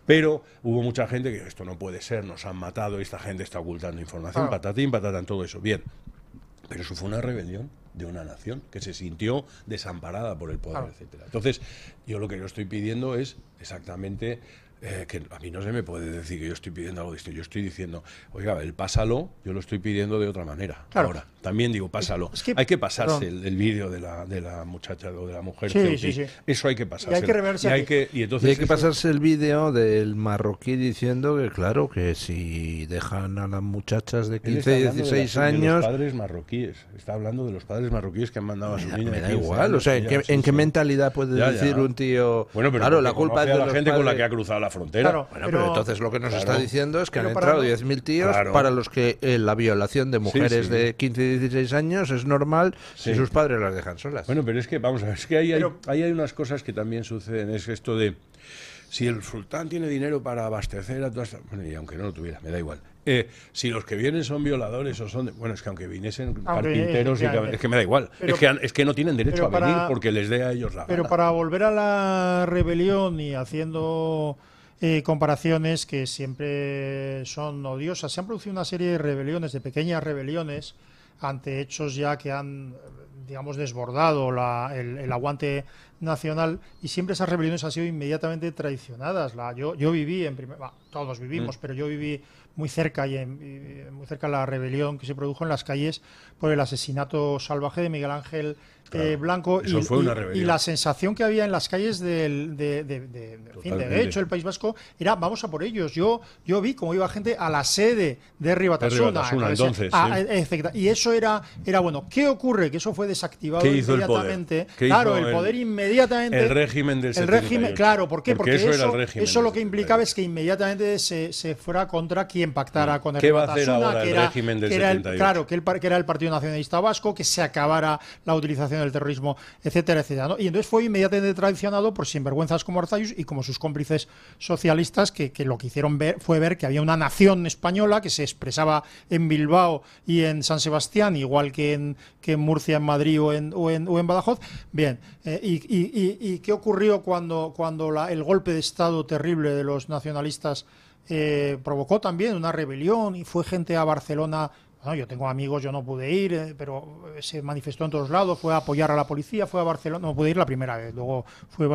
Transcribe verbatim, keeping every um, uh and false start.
Pero hubo mucha gente que esto no puede ser, nos han matado, esta gente está ocultando información, Ah. patatín, patatán, todo eso. Bien, pero eso fue una rebelión de una nación que se sintió desamparada por el poder, Claro. etcétera. Entonces, yo lo que yo estoy pidiendo es exactamente eh, que a mí no se me puede decir que yo estoy pidiendo algo distinto. Yo estoy diciendo, oiga, el pásalo, yo lo estoy pidiendo de otra manera. Claro. Ahora, también digo, pásalo. Es que- hay que pasarse perdón. el, el vídeo de la, de la muchacha o de la mujer. Sí, Ceuti. sí, sí. Eso hay que pasarse. Y hay que reverse y, hay aquí. que, y Y entonces hay que eso- pasarse el vídeo del marroquí diciendo que, claro, que si dejan a las muchachas de Él está quince, hablando de dieciséis las- de años... los padres marroquíes. Está hablando de los padres marroquíes que han mandado a su Me da, niña me de da quince igual, años, o sea, ¿en ya, qué, sí, en qué sí. mentalidad puede Ya, decir ya. un tío? Bueno, pero claro, porque la culpa conoce es de a la los gente con la padres. que ha cruzado la frontera. Claro. Bueno, Pero- pero entonces lo que nos Claro. está diciendo es que Pero han para entrado no- diez mil tíos Claro. para los que eh, la violación de mujeres sí. de quince y dieciséis años es normal Sí. si sus padres las dejan solas. Bueno, pero es que, vamos a ver, es que ahí hay, Pero- ahí hay unas cosas que también suceden. Es esto de, si el sultán tiene dinero para abastecer a todas... Bueno, y aunque no lo tuviera, me da igual. Eh, si los que vienen son violadores o son... de- bueno, es que aunque viniesen carpinteros, y, efectivamente. es que me da igual. Pero- es, que, han- es que no tienen derecho pero a venir para- porque les dé a ellos la Pero gana. para volver a la rebelión y haciendo eh, comparaciones que siempre son odiosas, se han producido una serie de rebeliones, de pequeñas rebeliones, ante hechos ya que han, digamos, desbordado la- el, el aguante nacional, y siempre esas rebeliones han sido inmediatamente traicionadas. La, yo, yo viví en primer, bah, todos vivimos, Mm. pero yo viví muy cerca y, en- y muy cerca de la rebelión que se produjo en las calles por el asesinato salvaje de Miguel Ángel Claro, eh, Blanco eso y, fue y- una y rebelión. la sensación que había en las calles del, de, de, de- de- en fin, de, Totalmente. de hecho el País Vasco era vamos a por ellos. Yo yo vi cómo iba gente a la sede de Ribatasuna, De Ribatasuna, entonces, ah, sí. eh, efecta- y eso era era bueno. ¿Qué ocurre? Que eso fue desactivado ¿Qué hizo el poder? inmediatamente. ¿Qué Claro, hizo el el- poder inmediatamente. el régimen del El setenta y régimen, ocho? claro, ¿por qué? Porque Porque, eso eso, era el régimen eso lo del que setenta y implicaba ocho. es que inmediatamente se, se fuera contra quien pactara con el ¿Qué va a hacer Ribatasuna, ahora que el era- régimen del que era el- setenta y ocho? Claro, que, el, par- que era el Partido Nacionalista Vasco, que se acabara la utilización del terrorismo, etcétera, etcétera, ¿no? Y entonces fue inmediatamente traicionado por sinvergüenzas como Arzayus y como sus cómplices socialistas, que, que lo que hicieron ver fue ver que había una nación española que se expresaba en Bilbao y en San Sebastián, igual que en, que en Murcia, en Madrid o en, o en, o en Badajoz. Bien, eh, y, y- y- y qué ocurrió cuando, cuando la- el golpe de Estado terrible de los nacionalistas eh, provocó también una rebelión y fue gente a Barcelona? Bueno, yo tengo amigos, yo no pude ir, eh, pero se manifestó en todos lados, fue a apoyar a la policía, fue a Barcelona, no pude ir la primera vez, luego fue